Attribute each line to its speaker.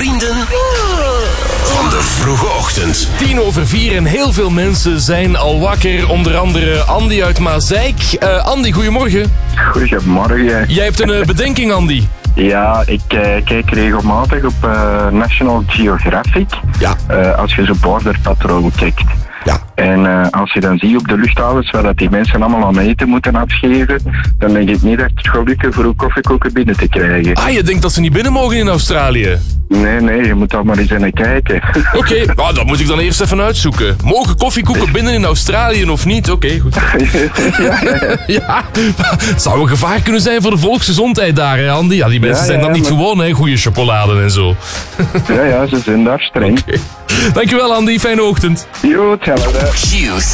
Speaker 1: vrienden van de vroege ochtend.
Speaker 2: 4:10 en heel veel mensen zijn al wakker. Onder andere Andy uit Mazeik. Andy, goedemorgen.
Speaker 3: Goedemorgen.
Speaker 2: Jij hebt een bedenking, Andy.
Speaker 3: Ja, ik kijk regelmatig op National Geographic.
Speaker 1: Ja.
Speaker 3: Als je zo'n borderpatroon kijkt.
Speaker 1: Ja.
Speaker 3: En als je dan ziet op de luchthavens waar dat die mensen allemaal aan eten moeten afgeven, dan denk ik niet dat het gaat lukken voor een koffiekoeken binnen te krijgen.
Speaker 2: Ah, je denkt dat ze niet binnen mogen in Australië?
Speaker 3: Nee, je moet daar maar eens naar kijken.
Speaker 2: Oké, dat moet ik dan eerst even uitzoeken. Mogen koffiekoeken binnen in Australië of niet? Oké, goed. Ja, het zou een gevaar kunnen zijn voor de volksgezondheid daar, hè, Andy? Ja, die mensen zijn dan niet gewoon, hè, goede chocolade en zo.
Speaker 3: Ja, ze zijn daar streng.
Speaker 2: Okay. Dankjewel, Andy. Fijne ochtend.
Speaker 3: Jo, hetzelfde.